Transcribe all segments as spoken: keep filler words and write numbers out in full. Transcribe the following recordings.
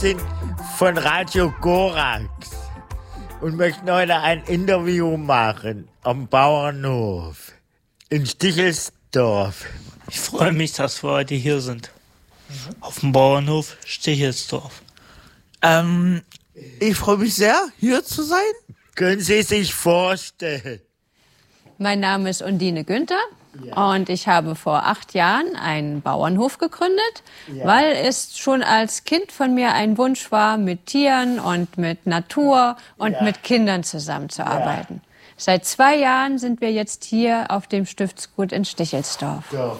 sind von Radio Korax und möchten heute ein Interview machen am Bauernhof in Stichelsdorf. Ich freue mich, dass wir heute hier sind. Auf dem Bauernhof Stichelsdorf. Ähm, ich freue mich sehr, hier zu sein. Können Sie sich vorstellen? Mein Name ist Undine Günther. Ja. Und ich habe vor acht Jahren einen Bauernhof gegründet, ja. weil es schon als Kind von mir ein Wunsch war, mit Tieren und mit Natur und ja. mit Kindern zusammenzuarbeiten. Ja. Seit zwei Jahren sind wir jetzt hier auf dem Stiftsgut in Stichelsdorf. Ja.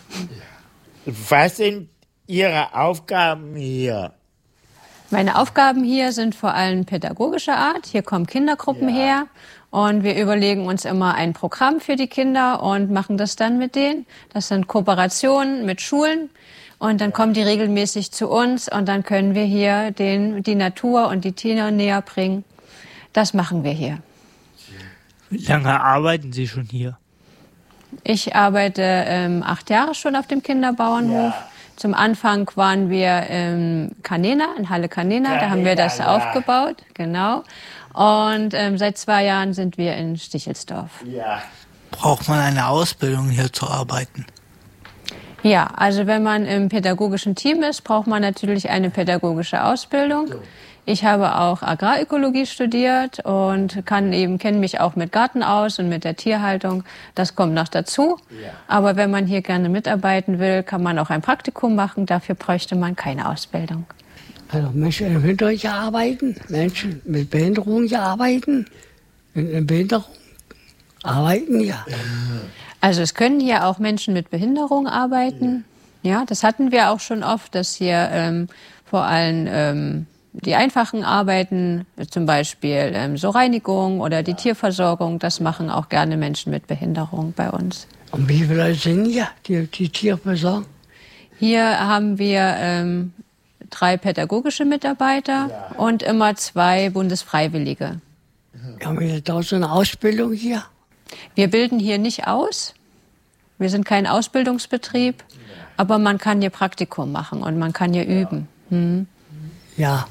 Was sind Ihre Aufgaben hier? Meine Aufgaben hier sind vor allem pädagogischer Art. Hier kommen Kindergruppen ja. her. Und wir überlegen uns immer ein Programm für die Kinder und machen das dann mit denen. Das sind Kooperationen mit Schulen. Und dann kommen die regelmäßig zu uns und dann können wir hier denen die Natur und die Tiere näher bringen. Das machen wir hier. Wie lange arbeiten Sie schon hier? Ich arbeite ähm, acht Jahre schon auf dem Kinderbauernhof. Ja. Zum Anfang waren wir in Canena, in Halle Canena. Canena, da haben wir das ja. aufgebaut. Genau. Und ähm, seit zwei Jahren sind wir in Stichelsdorf. Ja. Braucht man eine Ausbildung, hier zu arbeiten? Ja, also wenn man im pädagogischen Team ist, braucht man natürlich eine pädagogische Ausbildung. Ich habe auch Agrarökologie studiert und kann eben kenne mich auch mit Garten aus und mit der Tierhaltung. Das kommt noch dazu. Ja. Aber wenn man hier gerne mitarbeiten will, kann man auch ein Praktikum machen. Dafür bräuchte man keine Ausbildung. Also Menschen mit Behinderung arbeiten, Menschen mit Behinderung arbeiten, in Behinderung arbeiten, ja. Also es können hier auch Menschen mit Behinderung arbeiten. Ja, das hatten wir auch schon oft, dass hier ähm, vor allem ähm, die einfachen Arbeiten, zum Beispiel ähm, so Reinigung oder die Tierversorgung, das machen auch gerne Menschen mit Behinderung bei uns. Und wie viele Leute sind hier, die die Tiere versorgen? Hier haben wir ähm, drei pädagogische Mitarbeiter ja. und immer zwei Bundesfreiwillige. Haben wir da so eine Ausbildung hier? Wir bilden hier nicht aus. Wir sind kein Ausbildungsbetrieb, ja. aber man kann hier Praktikum machen und man kann hier ja. üben. Hm. Ja,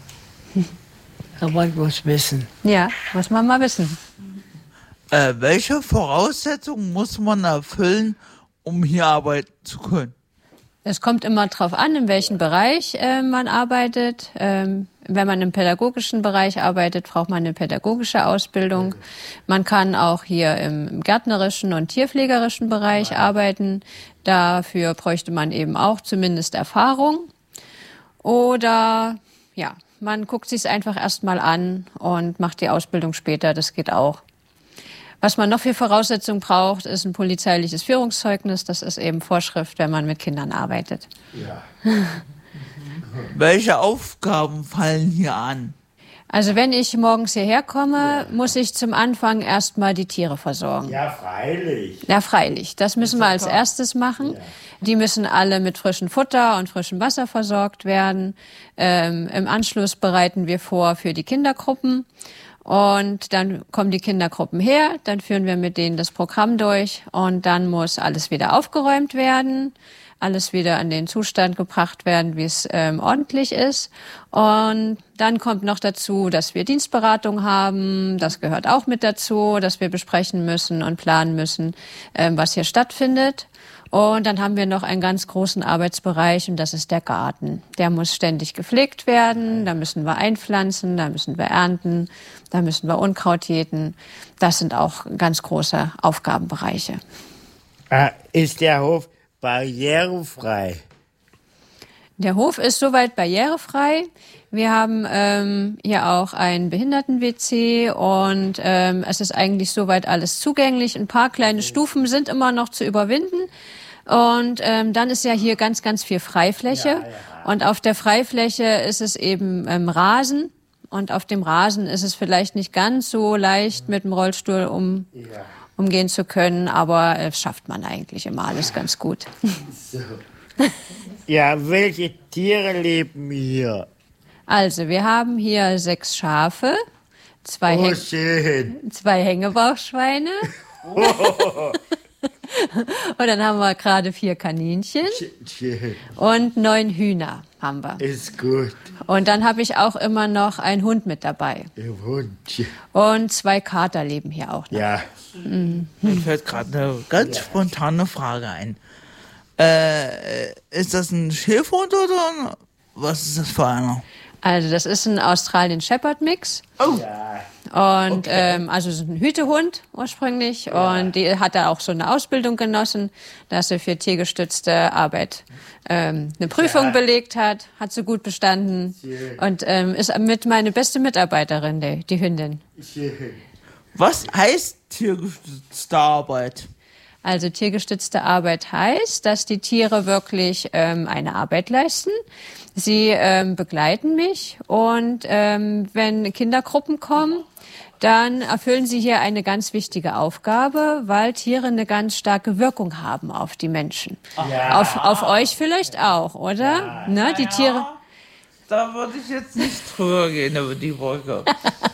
aber ich muss wissen. Ja, muss man mal wissen. Äh, welche Voraussetzungen muss man erfüllen, um hier arbeiten zu können? Es kommt immer darauf an, in welchem Bereich äh, man arbeitet. Ähm, wenn man im pädagogischen Bereich arbeitet, braucht man eine pädagogische Ausbildung. Man kann auch hier im gärtnerischen und tierpflegerischen Bereich arbeiten. Dafür bräuchte man eben auch zumindest Erfahrung. Oder ja, man guckt sich es einfach erst mal an und macht die Ausbildung später. Das geht auch. Was man noch für Voraussetzungen braucht, ist ein polizeiliches Führungszeugnis. Das ist eben Vorschrift, wenn man mit Kindern arbeitet. Ja. Welche Aufgaben fallen hier an? Also wenn ich morgens hierher komme, ja. muss ich zum Anfang erstmal die Tiere versorgen. Ja, freilich. Ja, freilich. Das müssen wir als erstes machen. Ja. Die müssen alle mit frischem Futter und frischem Wasser versorgt werden. Ähm, im Anschluss bereiten wir vor für die Kindergruppen. Und dann kommen die Kindergruppen her, dann führen wir mit denen das Programm durch und dann muss alles wieder aufgeräumt werden, alles wieder an den Zustand gebracht werden, wie es ähm, ordentlich ist. Und dann kommt noch dazu, dass wir Dienstberatung haben, das gehört auch mit dazu, dass wir besprechen müssen und planen müssen, ähm, was hier stattfindet. Und dann haben wir noch einen ganz großen Arbeitsbereich und das ist der Garten. Der muss ständig gepflegt werden, da müssen wir einpflanzen, da müssen wir ernten, da müssen wir Unkraut jäten. Das sind auch ganz große Aufgabenbereiche. Ah, ist der Hof barrierefrei? Der Hof ist soweit barrierefrei. Wir haben ähm, hier auch ein Behinderten-W C und ähm, es ist eigentlich soweit alles zugänglich. Ein paar kleine Stufen sind immer noch zu überwinden. Und ähm, dann ist ja hier ganz, ganz viel Freifläche. Ja, ja. Und auf der Freifläche ist es eben ähm, Rasen. Und auf dem Rasen ist es vielleicht nicht ganz so leicht, mit dem Rollstuhl um, ja. umgehen zu können. Aber das schafft man eigentlich immer alles ganz gut. So. Ja, welche Tiere leben hier? Also, wir haben hier sechs Schafe, zwei, oh, Häng- schön. zwei Hängebauchschweine. Oh. Und dann haben wir gerade vier Kaninchen Schön. und neun Hühner haben wir. Ist gut. Und dann habe ich auch immer noch einen Hund mit dabei. Ihr Hund. Und zwei Kater leben hier auch noch. Ja. Mir fällt gerade eine ganz spontane Frage ein. Äh, ist das ein Schäferhund oder ein, was ist das für einer? Also das ist ein Australian Shepherd Mix. Oh, Und ähm, also es ist ein Hütehund ursprünglich. Und die hat da auch so eine Ausbildung genossen, dass sie für tiergestützte Arbeit ähm, eine Prüfung Ja. belegt hat. Hat sie gut bestanden. Schön. Und ähm, ist mit meine beste Mitarbeiterin, die, die Hündin. Schön. was heißt tiergestützte Arbeit? Also tiergestützte Arbeit heißt, dass die Tiere wirklich ähm, eine Arbeit leisten. Sie ähm, begleiten mich und ähm, wenn Kindergruppen kommen, dann erfüllen sie hier eine ganz wichtige Aufgabe, weil Tiere eine ganz starke Wirkung haben auf die Menschen. Ja. Auf, auf euch vielleicht auch, oder? Ne, die Tiere. Da würde ich jetzt nicht drüber gehen über die Wolke.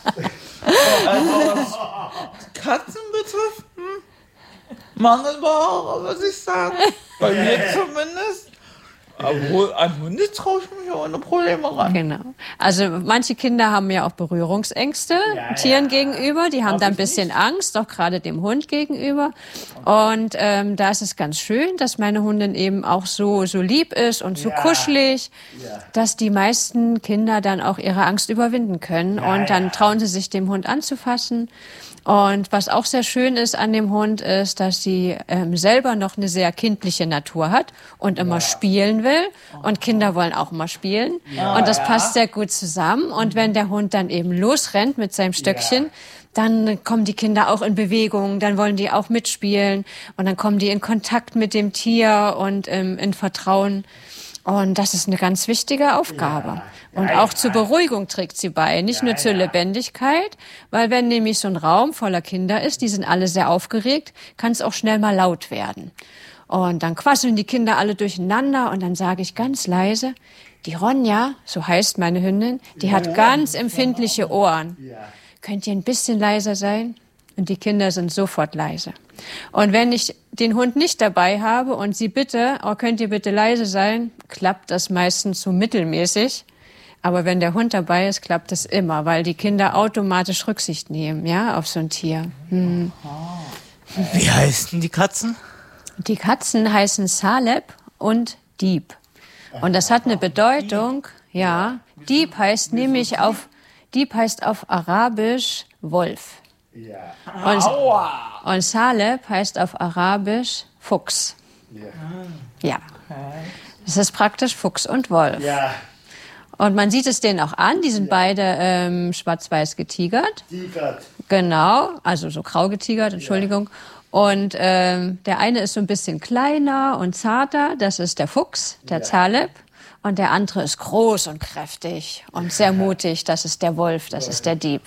Also was Katzen betrifft, hm, mangelbar, würde ich sagen. Bei mir zumindest. Obwohl, an Hunde traue ich mich ohne Probleme ran. Genau. Also manche Kinder haben ja auch Berührungsängste Ja, Tieren ja. gegenüber. Die haben da ein bisschen Angst, auch gerade dem Hund gegenüber. Und ähm, da ist es ganz schön, dass meine Hundin eben auch so so lieb ist und so Ja. kuschelig, Ja. dass die meisten Kinder dann auch ihre Angst überwinden können. Ja, und dann ja. trauen sie sich, dem Hund anzufassen. Und was auch sehr schön ist an dem Hund, ist, dass sie ähm, selber noch eine sehr kindliche Natur hat und immer spielen will. Und Kinder wollen auch immer spielen. Und das passt sehr gut zusammen. Und wenn der Hund dann eben losrennt mit seinem Stöckchen, dann kommen die Kinder auch in Bewegung, dann wollen die auch mitspielen. Und dann kommen die in Kontakt mit dem Tier und ähm, in Vertrauen. Und das ist eine ganz wichtige Aufgabe. Und auch zur Beruhigung trägt sie bei, nicht nur zur Lebendigkeit, weil wenn nämlich so ein Raum voller Kinder ist, die sind alle sehr aufgeregt, kann es auch schnell mal laut werden. Und dann quasseln die Kinder alle durcheinander und dann sage ich ganz leise, die Ronja, so heißt meine Hündin, die hat ganz empfindliche Ohren. Könnt ihr ein bisschen leiser sein? Und die Kinder sind sofort leise. Und wenn ich den Hund nicht dabei habe und sie bitte, oh, könnt ihr bitte leise sein, klappt das meistens so mittelmäßig. Aber wenn der Hund dabei ist, klappt es immer, weil die Kinder automatisch Rücksicht nehmen, ja, auf so ein Tier. Hm. Wie heißen die Katzen? Die Katzen heißen Saleb und Dieb. Und das hat eine Bedeutung, ja. Dieb heißt nämlich auf, Dieb heißt auf Arabisch Wolf. Ja. Und, und Saleb heißt auf Arabisch Fuchs. Ja. Ja. Das ist praktisch Fuchs und Wolf. Ja. Und man sieht es denen auch an, die sind beide ähm, schwarz-weiß getigert. Tigert. Genau, also so grau getigert, Entschuldigung. Und ähm, der eine ist so ein bisschen kleiner und zarter, das ist der Fuchs, der Saleb. Und der andere ist groß und kräftig und sehr mutig, das ist der Wolf, das ist der Dieb.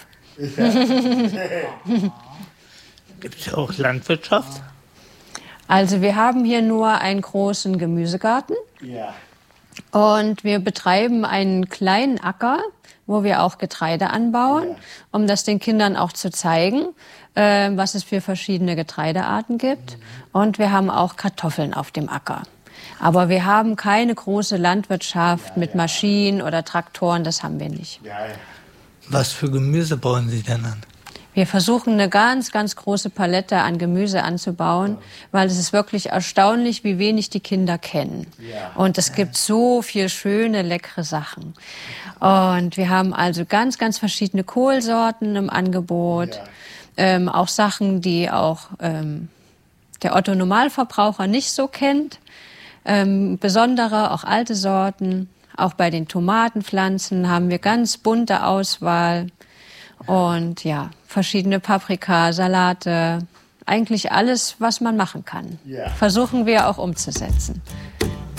Gibt es auch Landwirtschaft? Also wir haben hier nur einen großen Gemüsegarten Ja. und wir betreiben einen kleinen Acker, wo wir auch Getreide anbauen, um das den Kindern auch zu zeigen, äh, was es für verschiedene Getreidearten gibt. Und wir haben auch Kartoffeln auf dem Acker. Aber wir haben keine große Landwirtschaft mit Maschinen oder Traktoren, das haben wir nicht. Ja. Was für Gemüse bauen Sie denn an? Wir versuchen eine ganz, ganz große Palette an Gemüse anzubauen, weil es ist wirklich erstaunlich, wie wenig die Kinder kennen. Ja. Und es gibt so viel schöne, leckere Sachen. Und wir haben also ganz, ganz verschiedene Kohlsorten im Angebot. Ja. Ähm, auch Sachen, die auch ähm, der Otto-Normalverbraucher nicht so kennt. Ähm, besondere, auch alte Sorten. Auch bei den Tomatenpflanzen haben wir ganz bunte Auswahl. Und ja, verschiedene Paprika, Salate, eigentlich alles, was man machen kann. Ja. Versuchen wir auch umzusetzen.